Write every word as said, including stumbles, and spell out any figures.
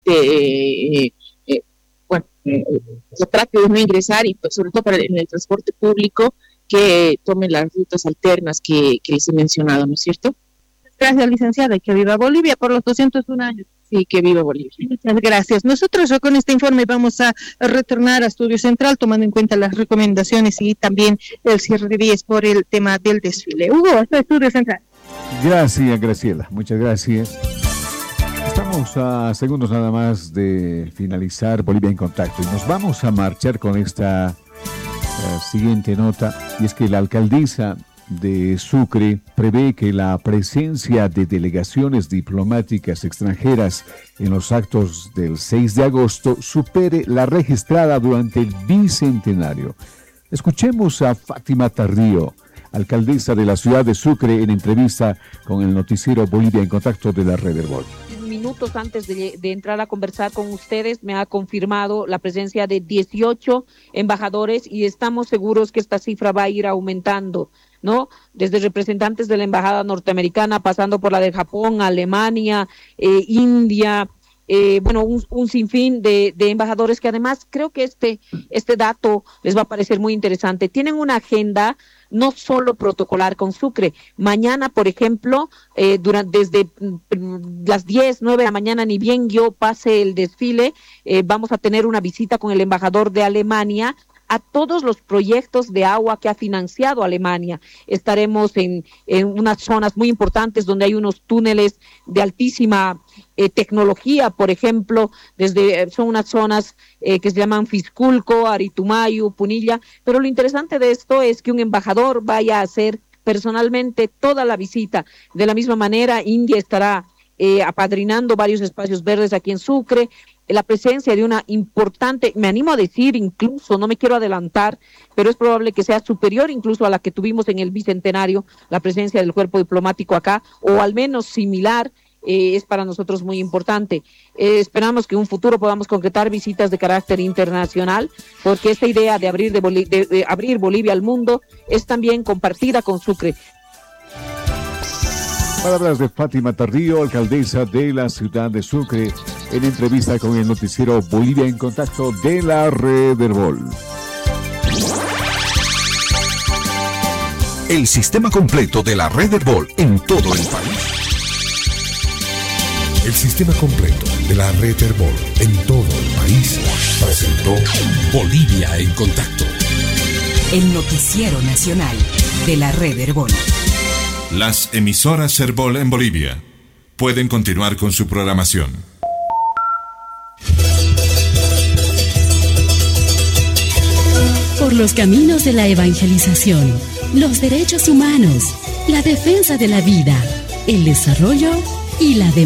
eh, eh, bueno, eh, se trate de no ingresar y pues, sobre todo para en el transporte público que tomen las rutas alternas que, que les he mencionado, ¿no es cierto? Gracias, licenciada, y que viva Bolivia por los doscientos un años. Sí, que viva Bolivia. Muchas gracias. Nosotros con este informe vamos a retornar a Estudio Central, tomando en cuenta las recomendaciones y también el cierre de vías por el tema del desfile. Hugo, hasta Estudio Central. Gracias, Graciela. Muchas gracias. Estamos a segundos nada más de finalizar Bolivia en Contacto y nos vamos a marchar con esta uh, siguiente nota, y es que la alcaldesa de Sucre prevé que la presencia de delegaciones diplomáticas extranjeras en los actos del seis de agosto supere la registrada durante el bicentenario. Escuchemos a Fátima Tarrío, alcaldesa de la ciudad de Sucre, en entrevista con el noticiero Bolivia en Contacto de la Red Herbol. Minutos antes de, de entrar a conversar con ustedes, me ha confirmado la presencia de dieciocho embajadores y estamos seguros que esta cifra va a ir aumentando, ¿no? Desde representantes de la embajada norteamericana, pasando por la de Japón, Alemania, eh, India, eh, bueno, un, un sinfín de, de embajadores que además creo que este, este dato les va a parecer muy interesante. Tienen una agenda no solo protocolar con Sucre. Mañana, por ejemplo, eh, durante, desde mm, las diez, nueve de la mañana, ni bien yo pase el desfile, eh, vamos a tener una visita con el embajador de Alemania a todos los proyectos de agua que ha financiado Alemania. Estaremos en, en unas zonas muy importantes donde hay unos túneles de altísima eh, tecnología, por ejemplo, desde son unas zonas eh, que se llaman Fisculco, Aritumayu, Punilla, pero lo interesante de esto es que un embajador vaya a hacer personalmente toda la visita. De la misma manera, India estará eh, apadrinando varios espacios verdes aquí en Sucre, la presencia de una importante, me animo a decir incluso, no me quiero adelantar, pero es probable que sea superior incluso a la que tuvimos en el bicentenario, la presencia del cuerpo diplomático acá, o al menos similar, eh, es para nosotros muy importante. Eh, esperamos que en un futuro podamos concretar visitas de carácter internacional, porque esta idea de abrir, de Boli- de, de abrir Bolivia al mundo es también compartida con Sucre. Palabras de Fátima Tarrío, alcaldesa de la ciudad de Sucre, en entrevista con el noticiero Bolivia en Contacto de la Red Herbol. El sistema completo de la Red Herbol en todo el país. El sistema completo de la Red Herbol en todo el país presentó Bolivia en Contacto. El noticiero nacional de la Red Herbol. Las emisoras Herbol en Bolivia pueden continuar con su programación. Por los caminos de la evangelización, los derechos humanos, la defensa de la vida, el desarrollo y la democracia.